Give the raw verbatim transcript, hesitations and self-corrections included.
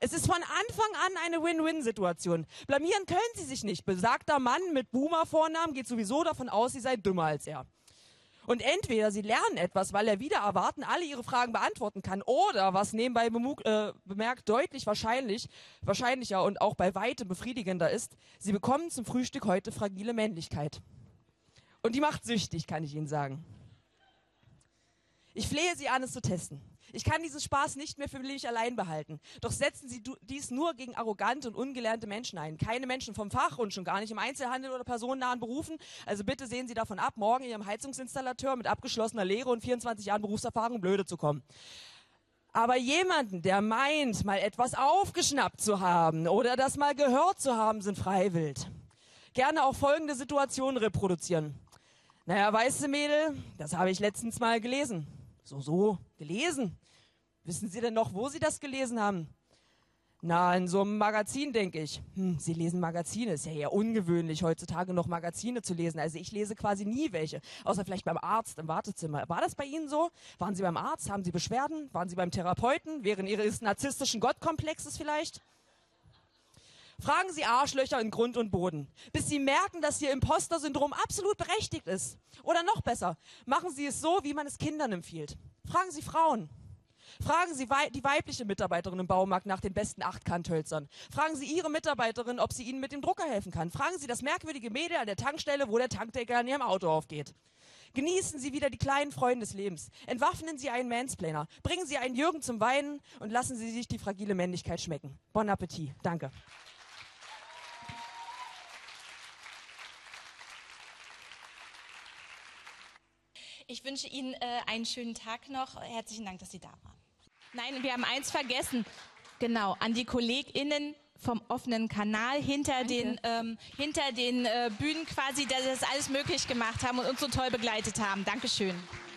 Es ist von Anfang an eine Win-Win-Situation. Blamieren können Sie sich nicht. Besagter Mann mit Boomer-Vornamen geht sowieso davon aus, Sie seien dümmer als er. Und entweder Sie lernen etwas, weil er wieder erwarten alle Ihre Fragen beantworten kann, oder, was nebenbei bemug, äh, bemerkt, deutlich wahrscheinlich, wahrscheinlicher und auch bei weitem befriedigender ist, Sie bekommen zum Frühstück heute fragile Männlichkeit. Und die macht süchtig, kann ich Ihnen sagen. Ich flehe Sie an, es zu testen. Ich kann diesen Spaß nicht mehr für mich allein behalten. Doch setzen Sie dies nur gegen arrogante und ungelernte Menschen ein. Keine Menschen vom Fach und schon gar nicht im Einzelhandel oder personennahen Berufen. Also bitte sehen Sie davon ab, morgen Ihrem Heizungsinstallateur mit abgeschlossener Lehre und vierundzwanzig Jahren Berufserfahrung blöde zu kommen. Aber jemanden, der meint, mal etwas aufgeschnappt zu haben oder das mal gehört zu haben, sind freiwillig. Gerne auch folgende Situationen reproduzieren. Naja, weißt du, Mädel, das habe ich letztens mal gelesen. So, so, gelesen. Wissen Sie denn noch, wo Sie das gelesen haben? Na, in so einem Magazin, denke ich. Hm, Sie lesen Magazine. Ist ja eher ungewöhnlich, heutzutage noch Magazine zu lesen. Also ich lese quasi nie welche. Außer vielleicht beim Arzt im Wartezimmer. War das bei Ihnen so? Waren Sie beim Arzt? Haben Sie Beschwerden? Waren Sie beim Therapeuten? Während Ihres narzisstischen Gottkomplexes vielleicht? Fragen Sie Arschlöcher in Grund und Boden, bis Sie merken, dass Ihr Imposter-Syndrom absolut berechtigt ist. Oder noch besser, machen Sie es so, wie man es Kindern empfiehlt. Fragen Sie Frauen. Fragen Sie wei- die weibliche Mitarbeiterin im Baumarkt nach den besten Achtkantölzern. Fragen Sie Ihre Mitarbeiterin, ob sie Ihnen mit dem Drucker helfen kann. Fragen Sie das merkwürdige Mädel an der Tankstelle, wo der Tankdeckel an Ihrem Auto aufgeht. Genießen Sie wieder die kleinen Freuden des Lebens. Entwaffnen Sie einen Mansplainer. Bringen Sie einen Jürgen zum Weinen und lassen Sie sich die fragile Männlichkeit schmecken. Bon Appetit. Danke. Ich wünsche Ihnen äh, einen schönen Tag noch. Herzlichen Dank, dass Sie da waren. Nein, wir haben eins vergessen. Genau, an die KollegInnen vom offenen Kanal hinter Danke. den, ähm, hinter den äh, Bühnen quasi, die das alles möglich gemacht haben und uns so toll begleitet haben. Dankeschön.